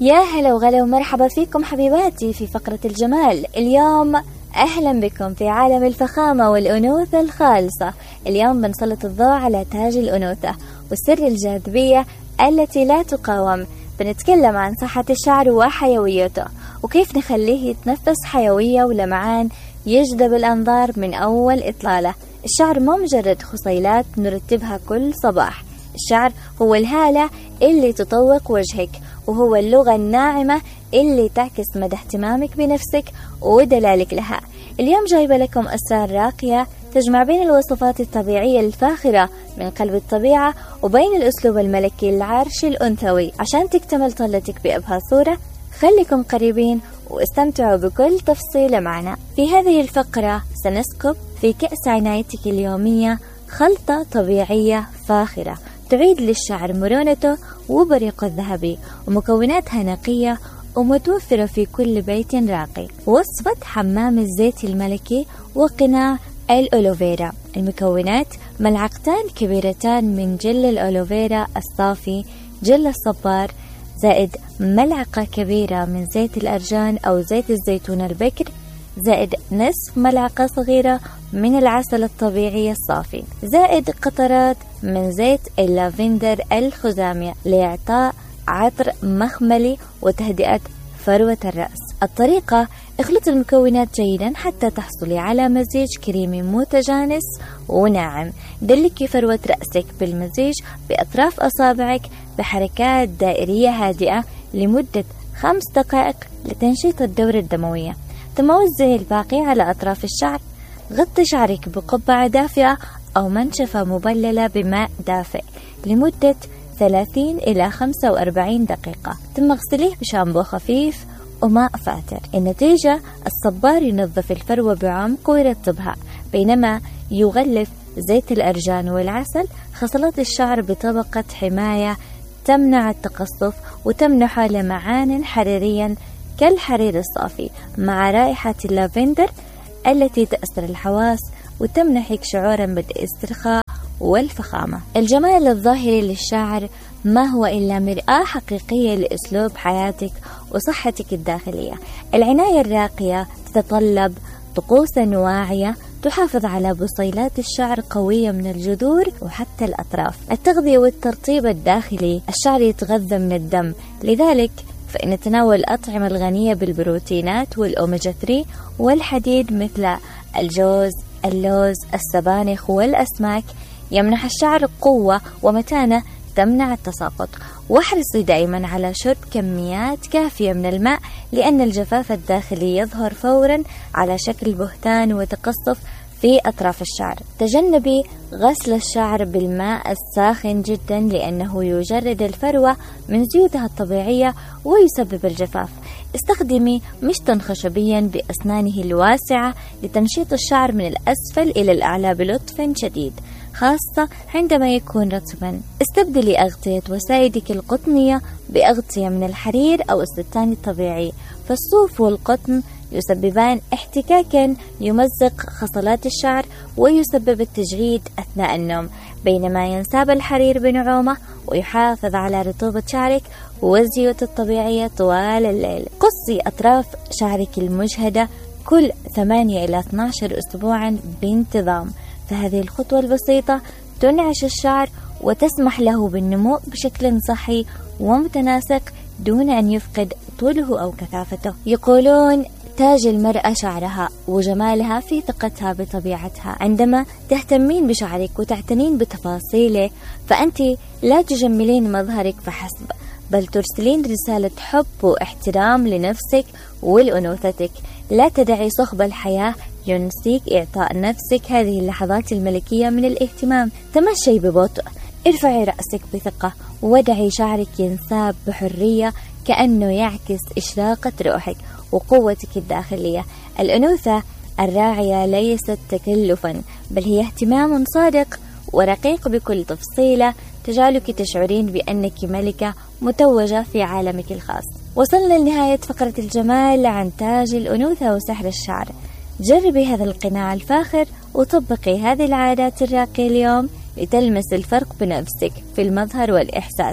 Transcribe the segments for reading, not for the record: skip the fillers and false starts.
يا هلا وغلا ومرحبا فيكم حبيباتي في فقرة الجمال. اليوم أهلا بكم في عالم الفخامة والأنوثة الخالصة. اليوم بنسلط الضوء على تاج الأنوثة وسر الجاذبية التي لا تقاوم. بنتكلم عن صحة الشعر وحيويته وكيف نخليه يتنفس حيوية ولمعان يجذب الأنظار من أول إطلالة. الشعر مو مجرد خصيلات نرتبها كل صباح، الشعر هو الهالة اللي تطوق وجهك، وهو اللغة الناعمة اللي تعكس مدى اهتمامك بنفسك ودلالك لها. اليوم جايبة لكم أسرار راقية تجمع بين الوصفات الطبيعية الفاخرة من قلب الطبيعة وبين الأسلوب الملكي العرش الأنثوي عشان تكتمل طلتك بأبهى صورة. خليكم قريبين واستمتعوا بكل تفصيلة معنا. في هذه الفقرة سنسكب في كأس عنايتك اليومية خلطة طبيعية فاخرة تعيد للشعر مرونته وبريقه الذهبي، ومكوناتها نقية ومتوفرة في كل بيت راقي. وصفة حمام الزيت الملكي وقناع الأولوفيرا. المكونات: ملعقتان كبيرتان من جل الأولوفيرا الصافي جل الصبار، زائد ملعقة كبيرة من زيت الأرجان أو زيت الزيتون البكر، زائد نصف ملعقة صغيرة من العسل الطبيعي الصافي، زائد قطرات من زيت اللافندر الخزامي لإعطاء عطر مخملي وتهدئة فروة الرأس. الطريقة: اخلط المكونات جيدا حتى تحصلي على مزيج كريمي متجانس وناعم. دلكي فروة رأسك بالمزيج بأطراف أصابعك بحركات دائرية هادئة لمدة 5 دقائق لتنشيط الدورة الدموية، ثم وزعي الباقي على أطراف الشعر. غطي شعرك بقبعة دافئة أو منشفة مبللة بماء دافئ لمدة 30 إلى 45 دقيقة، ثم اغسليه بشامبو خفيف وماء فاتر. النتيجة: الصبار ينظف الفروة بعمق ويرطبها، بينما يغلف زيت الأرجان والعسل خصلات الشعر بطبقة حماية تمنع التقصف وتمنحه لمعان حريريا كالحرير الصافي مع رائحة اللافندر التي تأثر الحواس وتمنحك شعورا بالاسترخاء والفخامة. الجمال الظاهري للشعر ما هو إلا مرآة حقيقية لأسلوب حياتك وصحتك الداخلية. العناية الراقية تتطلب طقوسا واعية تحافظ على بصيلات الشعر قوية من الجذور وحتى الأطراف. التغذية والترطيب الداخلي: الشعر يتغذى من الدم، لذلك فإن تناول الأطعمة الغنية بالبروتينات والأوميجا 3 والحديد مثل الجوز، اللوز، السبانخ والأسماك يمنح الشعر قوة ومتانة تمنع التساقط. واحرصي دائما على شرب كميات كافية من الماء، لأن الجفاف الداخلي يظهر فورا على شكل بهتان وتقصف في أطراف الشعر. تجنبي غسل الشعر بالماء الساخن جدا لأنه يجرد الفروة من زيوتها الطبيعية ويسبب الجفاف. استخدمي مشطا خشبيا بأسنانه الواسعة لتمشيط الشعر من الأسفل إلى الأعلى بلطف شديد، خاصة عندما يكون رطبا. استبدلي أغطية وسائدك القطنية بأغطية من الحرير أو الستان الطبيعي، فالصوف والقطن يسببان احتكاكا يمزق خصلات الشعر ويسبب التجريد أثناء النوم، بينما ينساب الحرير بنعومة ويحافظ على رطوبة شعرك والزيوت الطبيعية طوال الليل. قصي أطراف شعرك المجهدة كل 8 إلى 12 أسبوعا بانتظام، فهذه الخطوة البسيطة تنعش الشعر وتسمح له بالنمو بشكل صحي ومتناسق دون أن يفقد طوله أو كثافته. يقولون تاج المرأة شعرها، وجمالها في ثقتها بطبيعتها. عندما تهتمين بشعرك وتعتنين بتفاصيله فأنت لا تجملين مظهرك فحسب، بل ترسلين رسالة حب واحترام لنفسك ولأنوثتك. لا تدعي صخب الحياة ينسيك إعطاء نفسك هذه اللحظات الملكية من الاهتمام. تمشي ببطء، ارفعي رأسك بثقة، ودعي شعرك ينساب بحرية كأنه يعكس إشراقة روحك وقوتك الداخلية. الأنوثة الراعية ليست تكلفا، بل هي اهتمام صادق ورقيق بكل تفصيلة تجعلك تشعرين بأنك ملكة متوجة في عالمك الخاص. وصلنا لنهاية فقرة الجمال عن تاج الأنوثة وسحر الشعر. جربي هذا القناع الفاخر وطبقي هذه العادات الراقية اليوم لتلمس الفرق بنفسك في المظهر والإحساس.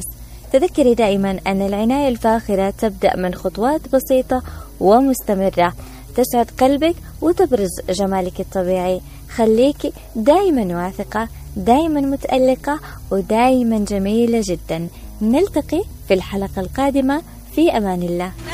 تذكري دائما أن العناية الفاخرة تبدأ من خطوات بسيطة ومستمرة تسعد قلبك وتبرز جمالك الطبيعي. خليكي دائما واثقة، دائما متألقة، ودائما جميلة جدا. نلتقي في الحلقة القادمة، في أمان الله.